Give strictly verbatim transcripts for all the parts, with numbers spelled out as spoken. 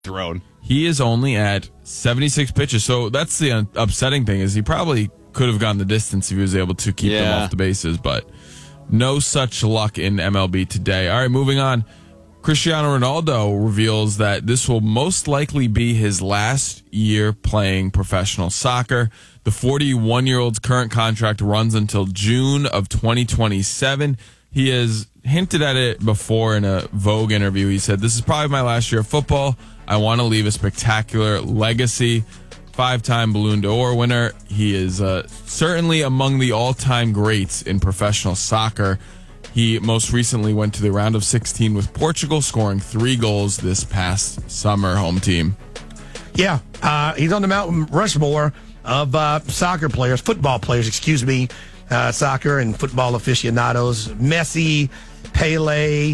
thrown. He is only at seventy-six pitches, so that's the un- upsetting thing is he probably could have gone the distance if he was able to keep Yeah. them off the bases, but no such luck in M L B today. All right, moving on. Cristiano Ronaldo reveals that this will most likely be his last year playing professional soccer. The forty-one-year-old's current contract runs until June of twenty twenty-seven. He has hinted at it before in a Vogue interview. He said, "This is probably my last year of football. I want to leave a spectacular legacy." Five-time Ballon d'Or winner. He is uh, certainly among the all-time greats in professional soccer. He most recently went to the round of sixteen with Portugal, scoring three goals this past summer. Home team. Yeah, uh, he's on the Mount Rushmore of uh, soccer players, football players, excuse me, uh, soccer and football aficionados. Messi, Pele,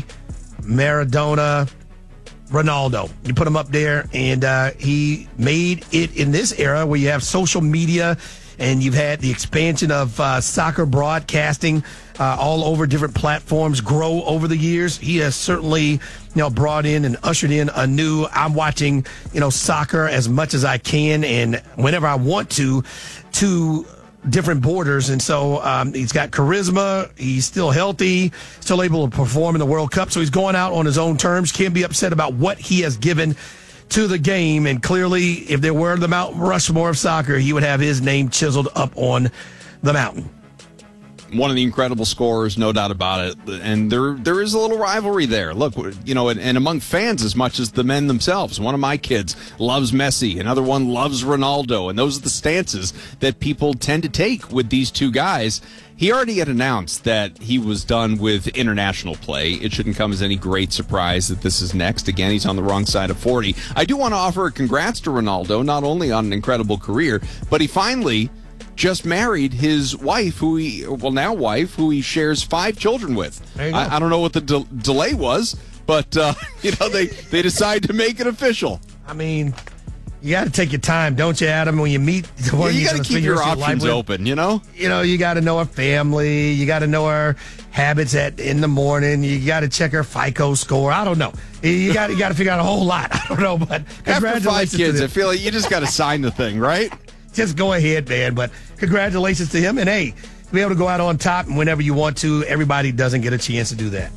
Maradona, Ronaldo. You put him up there, and uh, he made it in this era where you have social media and you've had the expansion of uh, soccer broadcasting uh, all over different platforms grow over the years. He has certainly, you know, brought in and ushered in a new, I'm watching, you know, soccer as much as I can and whenever I want to, to different borders. And so um, he's got charisma. He's still healthy, still able to perform in the World Cup. So he's going out on his own terms. Can't be upset about what he has given to the game, and clearly, if there were the Mount Rushmore of soccer, he would have his name chiseled up on the mountain. One of the incredible scorers, no doubt about it. And there there is a little rivalry there. Look, you know, and, and among fans as much as the men themselves. One of my kids loves Messi. Another one loves Ronaldo. And those are the stances that people tend to take with these two guys. He already had announced that he was done with international play. It shouldn't come as any great surprise that this is next. Again, he's on the wrong side of forty. I do want to offer a congrats to Ronaldo, not only on an incredible career, but he finally just married his wife, who he, well, now wife, who he shares five children with. There you go. I, I don't know what the de- delay was, but, uh, you know, they, they decided to make it official. I mean, you got to take your time, don't you, Adam, when you meet the one Yeah, you you're got to gonna keep spend your the rest of life options with. open, you know? You know, you got to know her family. You got to know her habits at in the morning. You got to check her FICO score. I don't know. You got you got to figure out a whole lot. I don't know, but After congratulations five to kids, them. I feel like you just got to sign the thing, right? Just go ahead, man. But congratulations to him. And, hey, to be able to go out on top whenever you want to, everybody doesn't get a chance to do that.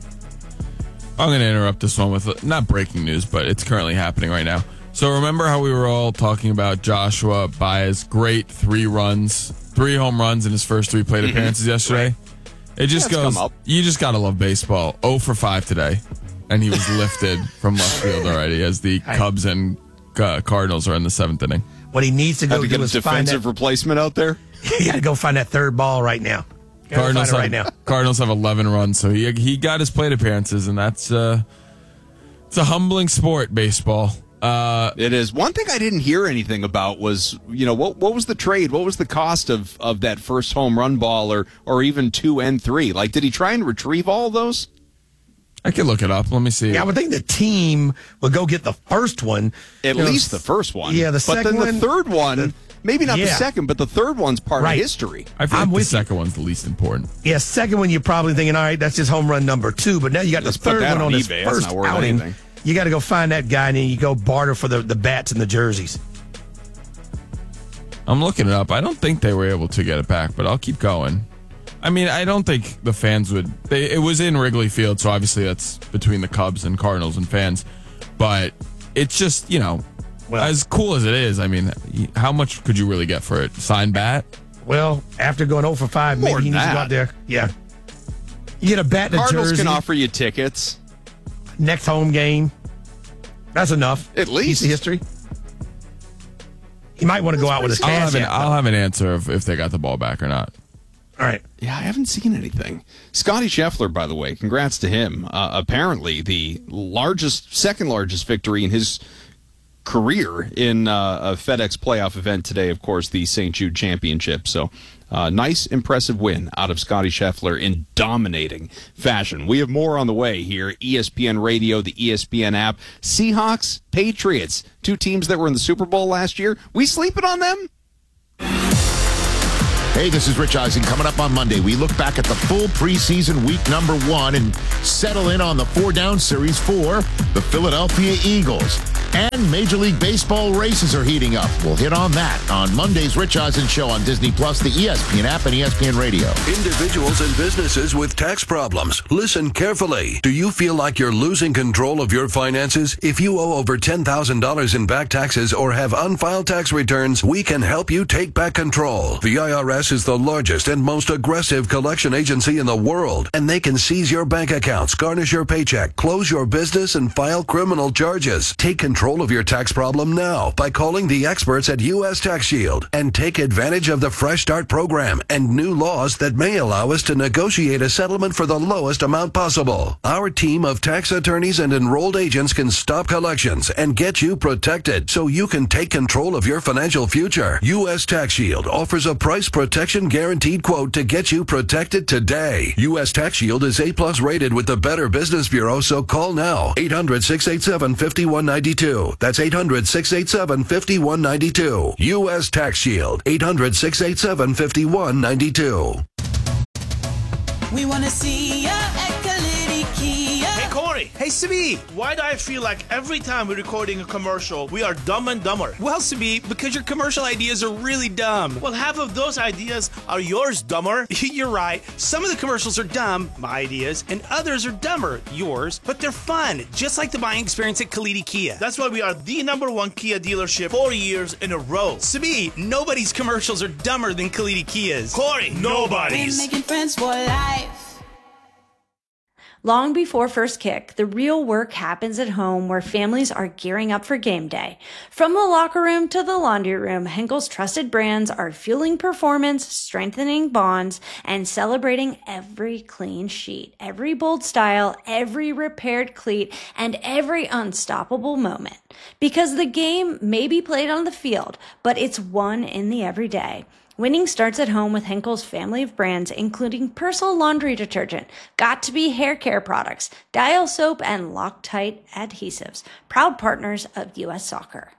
I'm going to interrupt this one with not breaking news, but it's currently happening right now. So remember how we were all talking about Joshua Baez's great three runs, three home runs in his first three plate appearances yesterday? It just That's goes, come up. you just got to love baseball. oh for five today. And he was lifted from left field already as the Cubs and uh, Cardinals are in the seventh inning. What he needs to go Have to do get a is find defensive that. replacement out there? You got to go find that third ball right now. You gotta Cardinals find it have, right now. Cardinals have eleven runs, so he he got his plate appearances, and that's uh, it's a humbling sport, baseball. Uh, It is. One thing I didn't hear anything about was, you know, what what was the trade? What was the cost of, of that first home run ball or, or even two and three? Like, did he try and retrieve all of those? I can look it up. Let me see. Yeah, I would think the team would go get the first one. At You know, least the first one. Yeah, the but second then the one. third one, the- maybe not the yeah. second, but the third one's part Right. of history. I feel I'm like the with you. second one's the least important. Yeah, second one you're probably thinking, all right, that's just home run number two. But now you got Let's the put third that one on on his eBay. That's first not worth outing. anything. You got to go find that guy, and then you go barter for the, the bats and the jerseys. I'm looking it up. I don't think they were able to get it back, but I'll keep going. I mean, I don't think the fans would. They, it was in Wrigley Field, so obviously that's between the Cubs and Cardinals and fans. But it's just, you know, Well- as cool as it is, I mean, how much could you really get for it? Signed bat? Well, after going oh for five, More maybe he than needs to go that. out there. Yeah. You get a bat and a Cardinals jersey, can offer you tickets. next home game. That's enough. At least. Piece of history. He might want to go out with his I'll cash have, an, app, I'll though. have an answer of if they got the ball back or not. All right. Yeah, I haven't seen anything. Scotty Scheffler, by the way, congrats to him. Uh, apparently, the largest, second largest victory in his career in uh, a FedEx playoff event today, of course, the Saint Jude Championship. So, uh, nice, impressive win out of Scotty Scheffler in dominating fashion. We have more on the way here. E S P N Radio, the E S P N app. Seahawks, Patriots, two teams that were in the Super Bowl last year. We sleeping on them? Hey, this is Rich Eisen. Coming up on Monday, we look back at the full preseason week number one and settle in on the four-down series for the Philadelphia Eagles. And Major League Baseball races are heating up. We'll hit on that on Monday's Rich Eisen Show on Disney Plus, the E S P N app, and E S P N Radio. Individuals and businesses with tax problems, listen carefully. Do you feel like you're losing control of your finances? If you owe over ten thousand dollars in back taxes or have unfiled tax returns, we can help you take back control. The I R S is the largest and most aggressive collection agency in the world, and they can seize your bank accounts, garnish your paycheck, close your business, and file criminal charges. Take control of your tax problem now by calling the experts at U S Tax Shield and take advantage of the Fresh Start program and new laws that may allow us to negotiate a settlement for the lowest amount possible. Our team of tax attorneys and enrolled agents can stop collections and get you protected so you can take control of your financial future. U S Tax Shield offers a price protection guaranteed quote to get you protected today. U S Tax Shield is A plus rated with the Better Business Bureau, so call now. eight hundred, six eight seven, five one nine two. That's eight hundred, six eight seven, five one nine two. U S Tax Shield. eight hundred, six eight seven, five one nine two. We want to see ya at Kalidi Kia. Hey, Corey. Hey, Sabi. Why do I feel like every time we're recording a commercial, we are dumb and dumber? Well, Sabi, because your commercial ideas are really dumb. Well, half of those ideas are yours, dumber. You're right. Some of the commercials are dumb, my ideas, and others are dumber, yours, but they're fun, just like the buying experience at Kalidi Kia. That's why we are the number one Kia dealership four years in a row. Sabi, nobody's commercials are dumber than Kalidi Kia's. Corey, nobody's. We're making friends for life. Long before first kick, the real work happens at home where families are gearing up for game day. From the locker room to the laundry room, Henkel's trusted brands are fueling performance, strengthening bonds, and celebrating every clean sheet, every bold style, every repaired cleat, and every unstoppable moment. Because the game may be played on the field, but it's won in the everyday. Winning starts at home with Henkel's family of brands, including Persil laundry detergent, Got2b hair care products, Dial soap, and Loctite adhesives, proud partners of U S Soccer.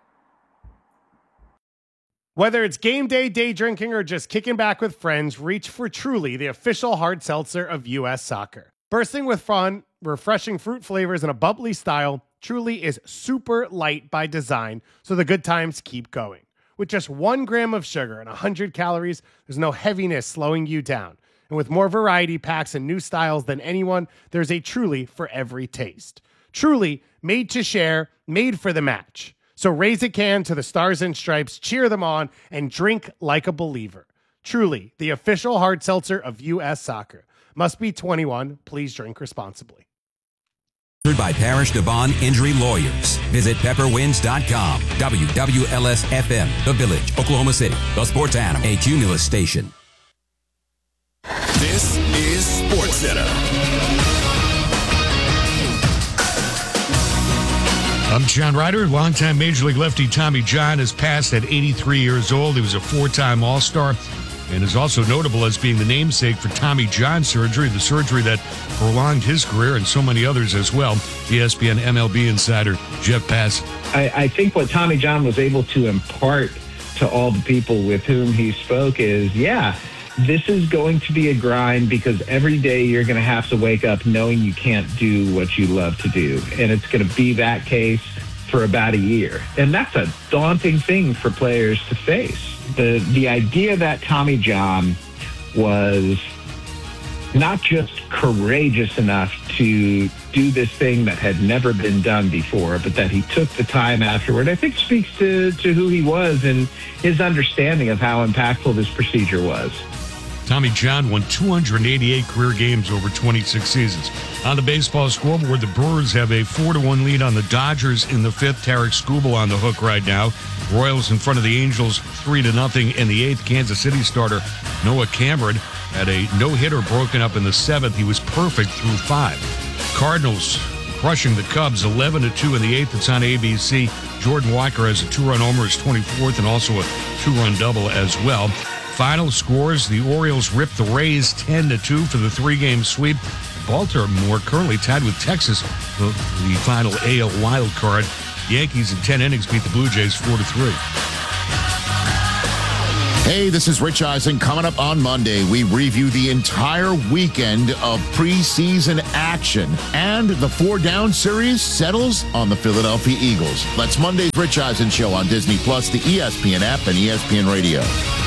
Whether it's game day, day drinking, or just kicking back with friends, reach for Truly, the official hard seltzer of U S Soccer. Bursting with fun, refreshing fruit flavors, and a bubbly style, Truly is super light by design, so the good times keep going. With just one gram of sugar and one hundred calories, there's no heaviness slowing you down. And with more variety packs and new styles than anyone, there's a Truly for every taste. Truly, made to share, made for the match. So raise a can to the Stars and Stripes, cheer them on, and drink like a believer. Truly, the official hard seltzer of U S Soccer. Must be twenty-one. Please drink responsibly. By Parish Devon Injury Lawyers. Visit pepper winds dot com. W W L S F M, The Village, Oklahoma City, the sports animal, a Cumulus station. This is SportsCenter. I'm John Ryder. Longtime Major League lefty Tommy John has passed at eighty-three years old. He was a four-time All-Star and is also notable as being the namesake for Tommy John surgery, the surgery that prolonged his career and so many others as well. E S P N M L B insider Jeff Passan. I, I think what Tommy John was able to impart to all the people with whom he spoke is, yeah, this is going to be a grind because every day you're going to have to wake up knowing you can't do what you love to do. And it's going to be that case for about a year. And that's a daunting thing for players to face. The the idea that Tommy John was not just courageous enough to do this thing that had never been done before, but that he took the time afterward, I think speaks to, to who he was and his understanding of how impactful this procedure was. Tommy John won two hundred eighty-eight career games over twenty-six seasons. On the baseball scoreboard, the Brewers have a four to one lead on the Dodgers in the fifth. Tarek Skubal on the hook right now. Royals in front of the Angels three to nothing in the eighth. Kansas City starter Noah Cameron had a no-hitter broken up in the seventh. He was perfect through five. Cardinals crushing the Cubs eleven to two in the eighth. It's on A B C. Jordan Walker has a two-run homer, his twenty-fourth, and also a two-run double as well. Final scores, the Orioles ripped the Rays ten to two for the three-game sweep. Baltimore currently tied with Texas for the final A L wild card. Yankees in ten innings beat the Blue Jays four to three. Hey, this is Rich Eisen. Coming up on Monday, we review the entire weekend of preseason action. And the four down series settles on the Philadelphia Eagles. That's Monday's Rich Eisen Show on Disney Plus, the E S P N app, and E S P N Radio.